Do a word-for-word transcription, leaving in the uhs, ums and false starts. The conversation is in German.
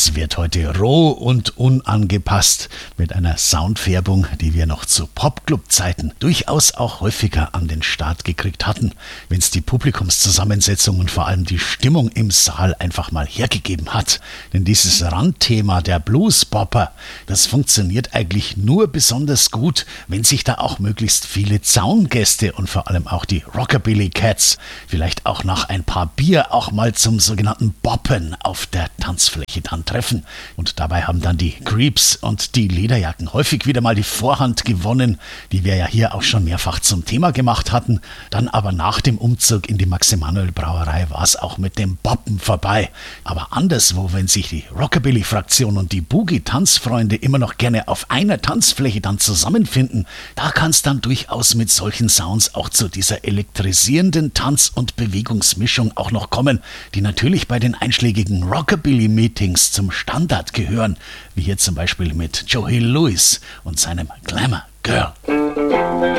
Das wird heute roh und unangepasst mit einer Soundfärbung, die wir noch zu Popclub-Zeiten durchaus auch häufiger an den Start gekriegt hatten, wenn es die Publikumszusammensetzung und vor allem die Stimmung im Saal einfach mal hergegeben hat. Denn dieses Randthema der Bluesbopper, das funktioniert eigentlich nur besonders gut, wenn sich da auch möglichst viele Zaungäste und vor allem auch die Rockabilly Cats vielleicht auch nach ein paar Bier auch mal zum sogenannten Boppen auf der Tanzfläche dann treffen. Und dabei haben dann die Creeps und die Lederjacken häufig wieder mal die Vorhand gewonnen, die wir ja hier auch schon mehrfach zum Thema gemacht hatten. Dann aber nach dem Umzug in die Max-Emanuel-Brauerei war es auch mit dem Boppen vorbei. Aber anderswo, wenn sich die Rockabilly-Fraktion und die Boogie-Tanzfreunde immer noch gerne auf einer Tanzfläche dann zusammenfinden, da kann es dann durchaus mit solchen Sounds auch zu dieser elektrisierenden Tanz- und Bewegungsmischung auch noch kommen, die natürlich bei den einschlägigen Rockabilly-Meetings zum Standard gehören, wie hier zum Beispiel mit Joe Hill Lewis und seinem Glamour Girl.